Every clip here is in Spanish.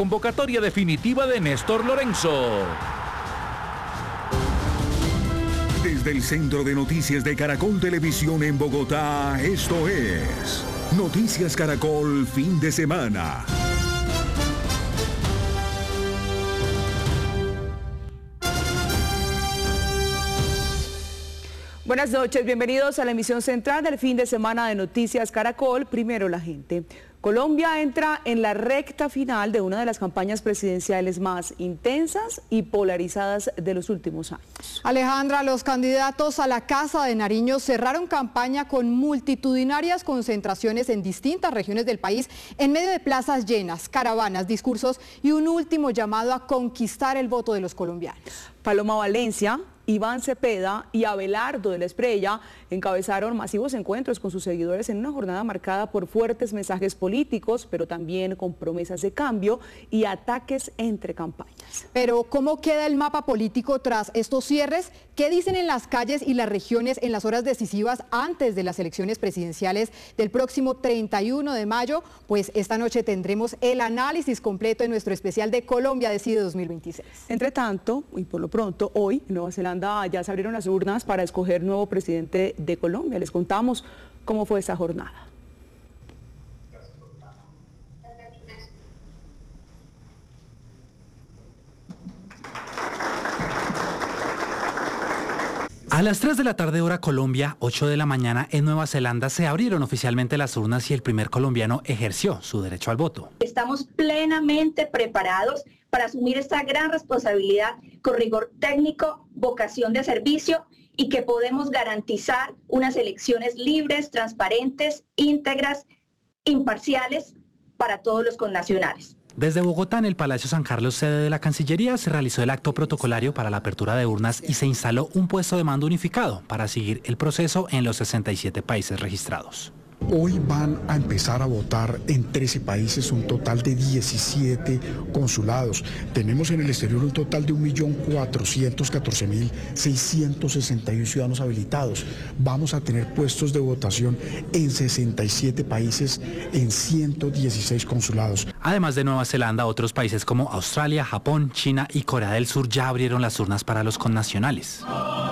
Convocatoria definitiva de Néstor Lorenzo. Desde el Centro de Noticias de Caracol Televisión en Bogotá, esto es Noticias Caracol Fin de Semana. Buenas noches, bienvenidos a la emisión central del fin de semana de Noticias Caracol. Primero la gente. Colombia entra en la recta final de una de las campañas presidenciales más intensas y polarizadas de los últimos años. Alejandra, los candidatos a la Casa de Nariño cerraron campaña con multitudinarias concentraciones en distintas regiones del país, en medio de plazas llenas, caravanas, discursos y un último llamado a conquistar el voto de los colombianos. Paloma Valencia, Iván Cepeda y Abelardo de la Espriella encabezaron masivos encuentros con sus seguidores en una jornada marcada por fuertes mensajes políticos, pero también con promesas de cambio y ataques entre campañas. Pero, ¿cómo queda el mapa político tras estos cierres? ¿Qué dicen en las calles y las regiones en las horas decisivas antes de las elecciones presidenciales del próximo 31 de mayo? Pues esta noche tendremos el análisis completo en nuestro especial de Colombia Decide 2026. Entre tanto, y por lo pronto, hoy en Nueva Zelanda ya se abrieron las urnas para escoger nuevo presidente de Colombia. Les contamos cómo fue esa jornada. A las 3 de la tarde hora Colombia, 8 de la mañana en Nueva Zelanda se abrieron oficialmente las urnas y el primer colombiano ejerció su derecho al voto. Estamos plenamente preparados para asumir esta gran responsabilidad con rigor técnico, vocación de servicio y que podemos garantizar unas elecciones libres, transparentes, íntegras, imparciales para todos los connacionales. Desde Bogotá, en el Palacio San Carlos, sede de la Cancillería, se realizó el acto protocolario para la apertura de urnas y se instaló un puesto de mando unificado para seguir el proceso en los 67 países registrados. Hoy van a empezar a votar en 13 países, un total de 17 consulados. Tenemos en el exterior un total de 1.414.661 ciudadanos habilitados. Vamos a tener puestos de votación en 67 países, en 116 consulados. Además de Nueva Zelanda, otros países como Australia, Japón, China y Corea del Sur ya abrieron las urnas para los connacionales.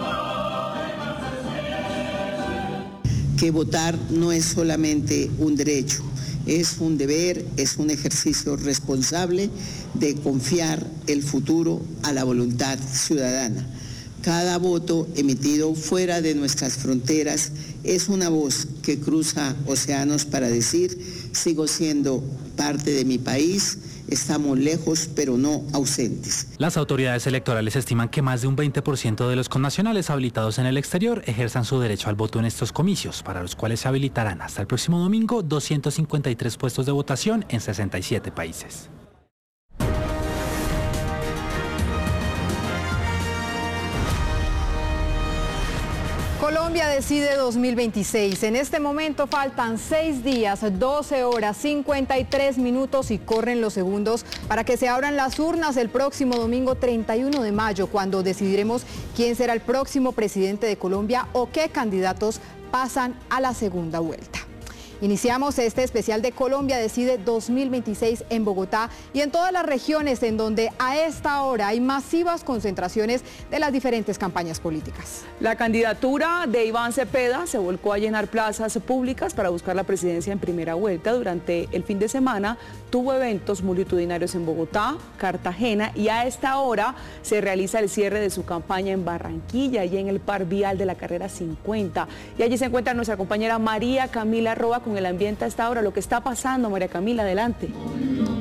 Que votar no es solamente un derecho, es un deber, es un ejercicio responsable de confiar el futuro a la voluntad ciudadana. Cada voto emitido fuera de nuestras fronteras es una voz que cruza océanos para decir, sigo siendo parte de mi país. Estamos lejos, pero no ausentes. Las autoridades electorales estiman que más de un 20% de los connacionales habilitados en el exterior ejerzan su derecho al voto en estos comicios, para los cuales se habilitarán hasta el próximo domingo 253 puestos de votación en 67 países. Colombia Decide 2026. En este momento faltan 6 días, 12 horas, 53 minutos y corren los segundos para que se abran las urnas el próximo domingo 31 de mayo, cuando decidiremos quién será el próximo presidente de Colombia o qué candidatos pasan a la segunda vuelta. Iniciamos este especial de Colombia Decide 2026 en Bogotá y en todas las regiones en donde a esta hora hay masivas concentraciones de las diferentes campañas políticas. La candidatura de Iván Cepeda se volcó a llenar plazas públicas para buscar la presidencia en primera vuelta. Durante el fin de semana tuvo eventos multitudinarios en Bogotá, Cartagena y a esta hora se realiza el cierre de su campaña en Barranquilla y en el par vial de la carrera 50. Y allí se encuentra nuestra compañera María Camila Roa con el ambiente a esta hora. Lo que está pasando, María Camila, adelante.